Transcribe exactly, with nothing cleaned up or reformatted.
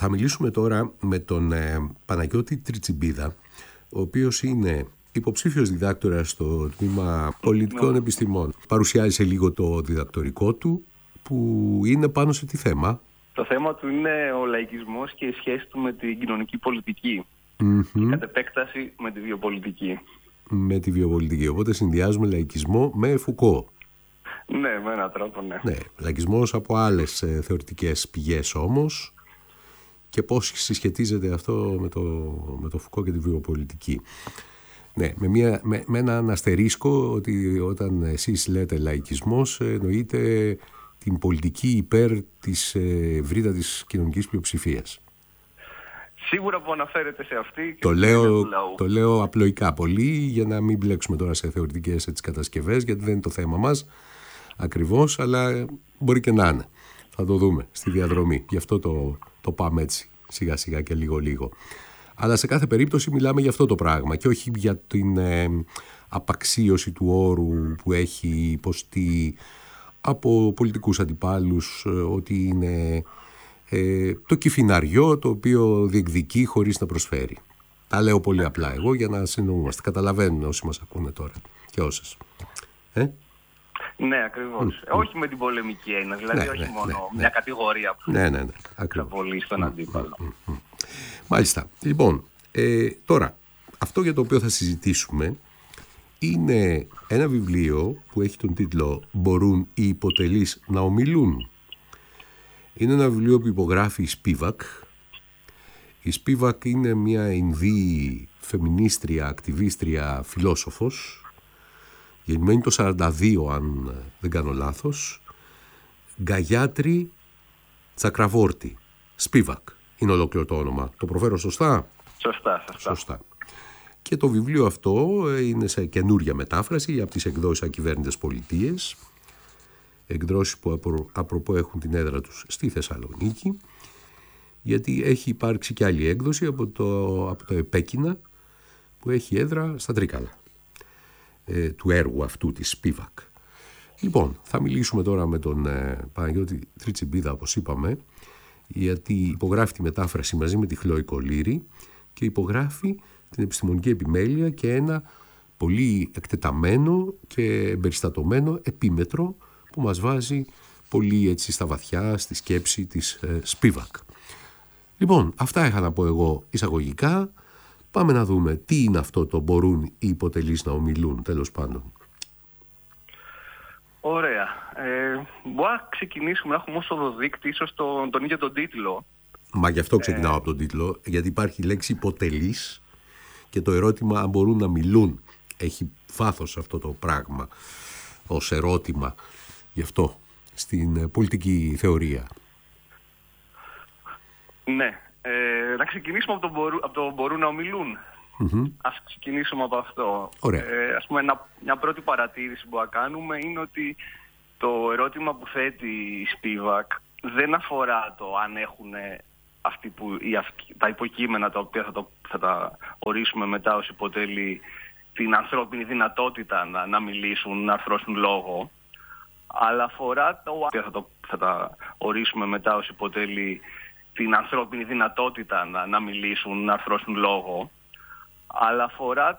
Θα μιλήσουμε τώρα με τον ε, Παναγιώτη Τριτσιμπίδα, ο οποίος είναι υποψήφιος διδάκτορας στο τμήμα πολιτικών επιστημών. Παρουσιάζει σε λίγο το διδακτορικό του, που είναι πάνω σε τι θέμα? Το θέμα του είναι ο λαϊκισμός και η σχέση του με την κοινωνική πολιτική. Mm-hmm. Και κατ' επέκταση με τη βιοπολιτική. Με τη βιοπολιτική. Οπότε συνδυάζουμε λαϊκισμό με Φουκώ. Ναι, με έναν τρόπο, ναι. Ναι, λαϊκισμός από άλλες ε, θεωρητικές πηγές όμως. Και πώς συσχετίζεται αυτό με το, με το Φουκώ και τη βιοπολιτική. Ναι, με, μια, με, με έναν αστερίσκο ότι όταν εσείς λέτε λαϊκισμός εννοείται την πολιτική υπέρ της ευρύτατης κοινωνικής πλειοψηφίας. Σίγουρα που αναφέρεται σε αυτή. Το λέω, το λέω απλοϊκά πολύ για να μην μπλέξουμε τώρα σε θεωρητικές έτσι, κατασκευές, γιατί δεν είναι το θέμα μας ακριβώς, αλλά μπορεί και να είναι. Θα το δούμε στη διαδρομή. Γι' αυτό το, το πάμε έτσι σιγά σιγά και λίγο λίγο. Αλλά σε κάθε περίπτωση μιλάμε για αυτό το πράγμα και όχι για την ε, απαξίωση του όρου που έχει υποστεί από πολιτικούς αντιπάλους, ε, ότι είναι ε, το κυφιναριό το οποίο διεκδικεί χωρίς να προσφέρει. Τα λέω πολύ απλά εγώ για να συνεννοούμαστε. Καταλαβαίνουν όσοι μας ακούνε τώρα και όσες. Ε? Ναι, ακριβώς. Mm, όχι mm. με την πολεμική έννοια, δηλαδή ναι, όχι ναι, μόνο ναι, μια ναι. κατηγορία που ναι, ναι, ναι, εξαπολύει στον mm, αντίπαλο. Mm, mm, mm. Μάλιστα. Λοιπόν, ε, τώρα, αυτό για το οποίο θα συζητήσουμε είναι ένα βιβλίο που έχει τον τίτλο «Μπορούν οι υποτελείς να ομιλούν». Είναι ένα βιβλίο που υπογράφει η Σπίβακ. Η Σπίβακ είναι μια Ινδή φεμινίστρια, ακτιβίστρια, φιλόσοφος, γεννημένη το σαράντα δύο αν δεν κάνω λάθος, Γκαγιάτρι Τσακραβόρτη. Σπίβακ είναι ολόκληρο το όνομα. Το προφέρω σωστά? Σωστά, σωστά. σωστά. Και το βιβλίο αυτό είναι σε καινούρια μετάφραση από τις εκδόσεις Ακυβέρνητες Πολιτείες, εκδόσεις που απροπό έχουν την έδρα τους στη Θεσσαλονίκη, γιατί έχει υπάρξει και άλλη έκδοση από το, από το Επέκεινα που έχει έδρα στα Τρίκαλα ε, του έργου αυτού της Σπίβακ. Λοιπόν, θα μιλήσουμε τώρα με τον ε, Παναγιώτη Τριτσιμπίδα, όπως είπαμε, γιατί υπογράφει τη μετάφραση μαζί με τη Χλόη Κολύρη και υπογράφει την επιστημονική επιμέλεια και ένα πολύ εκτεταμένο και εμπεριστατωμένο επίμετρο που μας βάζει πολύ έτσι στα βαθιά στη σκέψη της ε, Σπίβακ. Λοιπόν, αυτά είχα να πω εγώ εισαγωγικά. Πάμε να δούμε τι είναι αυτό το «μπορούν οι υποτελείς να ομιλούν», τέλος πάντων. Ωραία. Ε, μπορεί να ξεκινήσουμε, να έχουμε ως οδοδείκτη ίσως τον, τον ίδιο τον τίτλο. Μα γι' αυτό ξεκινάω ε... από τον τίτλο, γιατί υπάρχει η λέξη υποτελείς και το ερώτημα αν μπορούν να μιλούν. Έχει βάθος αυτό το πράγμα ως ερώτημα, γι' αυτό, στην πολιτική θεωρία. Ναι. Ε, να ξεκινήσουμε από το, μπορού, από το «μπορούν να ομιλούν». Mm-hmm. Ας ξεκινήσουμε από αυτό. Ε, ας πούμε, ένα, μια πρώτη παρατήρηση που θα κάνουμε είναι ότι το ερώτημα που θέτει η Σπίβακ δεν αφορά το αν έχουν αυτοί που, οι, τα υποκείμενα τα οποία θα, το, θα τα ορίσουμε μετά ως υποτέλει την ανθρώπινη δυνατότητα να, να μιλήσουν, να αρθρώσουν λόγο, αλλά αφορά το θα, το, θα τα ορίσουμε μετά ως υποτέλει την ανθρώπινη δυνατότητα να, να μιλήσουν, να αρθρώσουν λόγο, αλλά αφορά